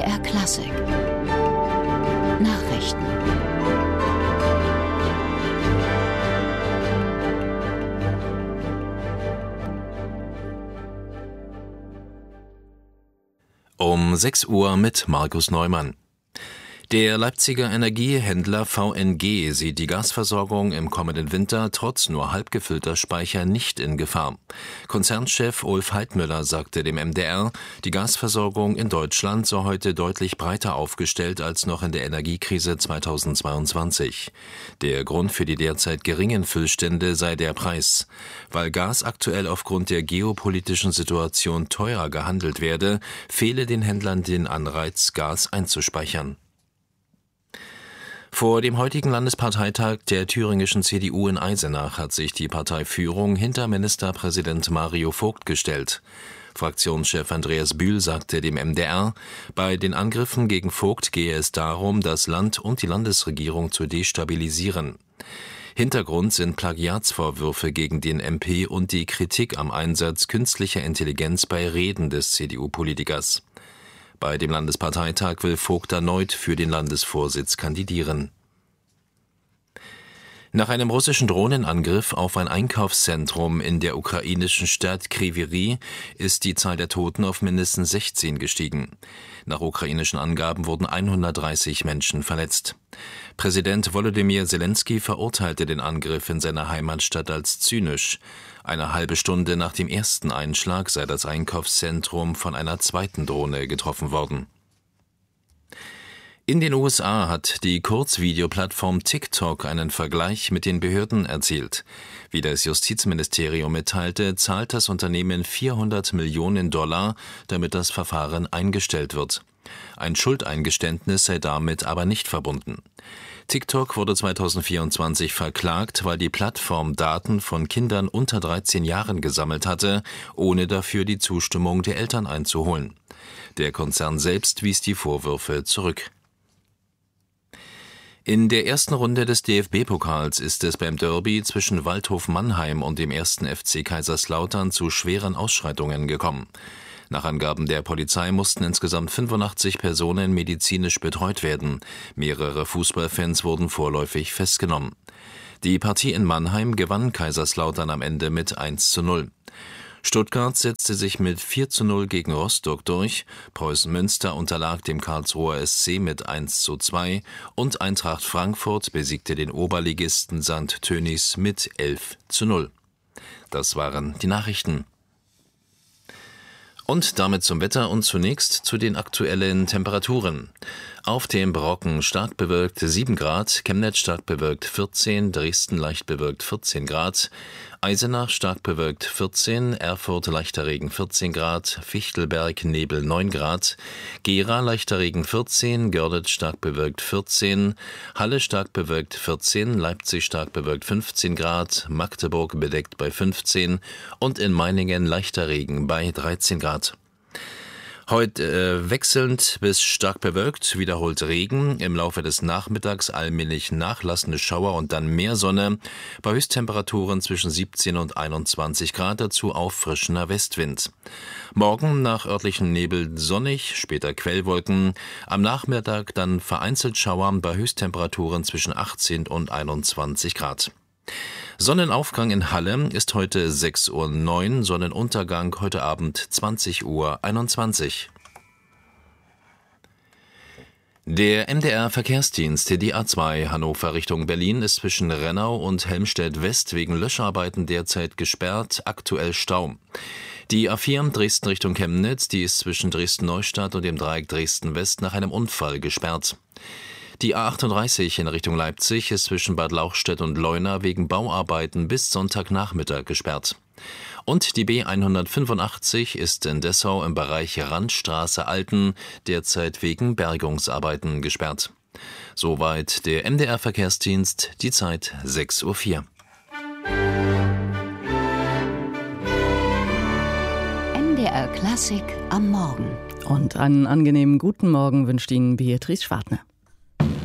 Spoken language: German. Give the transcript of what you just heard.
MDR Klassik Nachrichten. Um 6 Uhr mit Markus Neumann. Der Leipziger Energiehändler VNG sieht die Gasversorgung im kommenden Winter trotz nur halb gefüllter Speicher nicht in Gefahr. Konzernchef Ulf Heidmüller sagte dem MDR, die Gasversorgung in Deutschland sei heute deutlich breiter aufgestellt als noch in der Energiekrise 2022. Der Grund für die derzeit geringen Füllstände sei der Preis. Weil Gas aktuell aufgrund der geopolitischen Situation teurer gehandelt werde, fehle den Händlern den Anreiz, Gas einzuspeichern. Vor dem heutigen Landesparteitag der thüringischen CDU in Eisenach hat sich die Parteiführung hinter Ministerpräsident Mario Vogt gestellt. Fraktionschef Andreas Bühl sagte dem MDR, bei den Angriffen gegen Vogt gehe es darum, das Land und die Landesregierung zu destabilisieren. Hintergrund sind Plagiatsvorwürfe gegen den MP und die Kritik am Einsatz künstlicher Intelligenz bei Reden des CDU-Politikers. Bei dem Landesparteitag will Vogt erneut für den Landesvorsitz kandidieren. Nach einem russischen Drohnenangriff auf ein Einkaufszentrum in der ukrainischen Stadt Kryvyi ist die Zahl der Toten auf mindestens 16 gestiegen. Nach ukrainischen Angaben wurden 130 Menschen verletzt. Präsident Volodymyr Zelensky verurteilte den Angriff in seiner Heimatstadt als zynisch. Eine halbe Stunde nach dem ersten Einschlag sei das Einkaufszentrum von einer zweiten Drohne getroffen worden. In den USA hat die Kurzvideoplattform TikTok einen Vergleich mit den Behörden erzielt. Wie das Justizministerium mitteilte, zahlt das Unternehmen $400 Millionen, damit das Verfahren eingestellt wird. Ein Schuldeingeständnis sei damit aber nicht verbunden. TikTok wurde 2024 verklagt, weil die Plattform Daten von Kindern unter 13 Jahren gesammelt hatte, ohne dafür die Zustimmung der Eltern einzuholen. Der Konzern selbst wies die Vorwürfe zurück. In der ersten Runde des DFB-Pokals ist es beim Derby zwischen Waldhof Mannheim und dem 1. FC Kaiserslautern zu schweren Ausschreitungen gekommen. Nach Angaben der Polizei mussten insgesamt 85 Personen medizinisch betreut werden. Mehrere Fußballfans wurden vorläufig festgenommen. Die Partie in Mannheim gewann Kaiserslautern am Ende mit 1:0. Stuttgart setzte sich mit 4:0 gegen Rostock durch, Preußen Münster unterlag dem Karlsruher SC mit 1:2 und Eintracht Frankfurt besiegte den Oberligisten St. Tönnies mit 11:0. Das waren die Nachrichten. Und damit zum Wetter und zunächst zu den aktuellen Temperaturen. Auf dem Brocken stark bewölkt 7 Grad, Chemnitz stark bewölkt 14, Dresden leicht bewölkt 14 Grad, Eisenach stark bewölkt 14, Erfurt leichter Regen 14 Grad, Fichtelberg Nebel 9 Grad, Gera leichter Regen 14, Görlitz stark bewölkt 14, Halle stark bewölkt 14, Leipzig stark bewölkt 15 Grad, Magdeburg bedeckt bei 15 und in Meiningen leichter Regen bei 13 Grad. Heute wechselnd bis stark bewölkt, wiederholt Regen, im Laufe des Nachmittags allmählich nachlassende Schauer und dann mehr Sonne, bei Höchsttemperaturen zwischen 17 und 21 Grad, dazu auffrischender Westwind. Morgen nach örtlichem Nebel sonnig, später Quellwolken, am Nachmittag dann vereinzelt Schauer bei Höchsttemperaturen zwischen 18 und 21 Grad. Sonnenaufgang in Halle ist heute 6:09 Uhr, Sonnenuntergang heute Abend 20:21 Uhr. Der MDR-Verkehrsdienst, die A2 Hannover Richtung Berlin, ist zwischen Rennau und Helmstedt-West wegen Löscharbeiten derzeit gesperrt, aktuell Stau. Die A4 Dresden Richtung Chemnitz, die ist zwischen Dresden-Neustadt und dem Dreieck Dresden-West nach einem Unfall gesperrt. Die A38 in Richtung Leipzig ist zwischen Bad Lauchstädt und Leuna wegen Bauarbeiten bis Sonntagnachmittag gesperrt. Und die B185 ist in Dessau im Bereich Randstraße-Alten derzeit wegen Bergungsarbeiten gesperrt. Soweit der MDR-Verkehrsdienst, die Zeit 6:04 Uhr. MDR Klassik am Morgen. Und einen angenehmen guten Morgen wünscht Ihnen Beatrice Schwartner.